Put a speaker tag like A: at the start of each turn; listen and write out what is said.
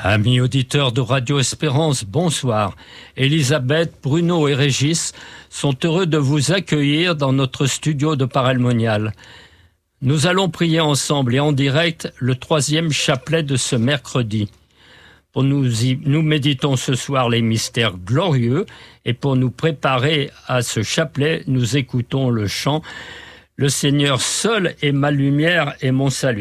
A: Amis auditeurs de Radio Espérance, bonsoir. Elisabeth, Bruno et Régis sont heureux de vous accueillir dans notre studio de Parelmonial. Nous allons prier ensemble et en direct le 3e chapelet de ce mercredi. Nous méditons ce soir les mystères glorieux et pour nous préparer à ce chapelet, nous écoutons le chant « Le Seigneur seul est ma lumière et mon salut ».